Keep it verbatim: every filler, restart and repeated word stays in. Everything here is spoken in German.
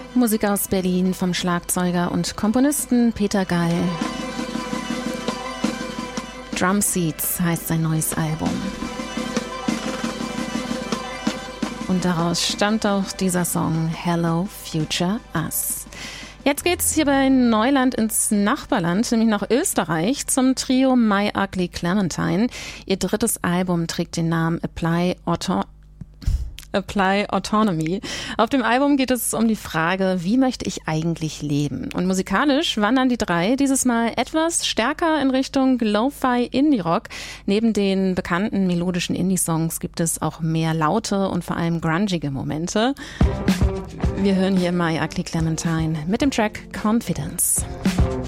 Musik aus Berlin vom Schlagzeuger und Komponisten Peter Gall. Drum Seeds heißt sein neues Album. Und daraus stammt auch dieser Song Hello Future Us. Jetzt geht's hier bei Neuland ins Nachbarland, nämlich nach Österreich, zum Trio My Ugly Clementine. Ihr drittes Album trägt den Namen Apply Auto Apply Autonomy. Auf dem Album geht es um die Frage, wie möchte ich eigentlich leben? Und musikalisch wandern die drei dieses Mal etwas stärker in Richtung Lo-Fi Indie-Rock. Neben den bekannten melodischen Indie-Songs gibt es auch mehr laute und vor allem grungige Momente. Wir hören hier My Ugly Clementine mit dem Track Confidence.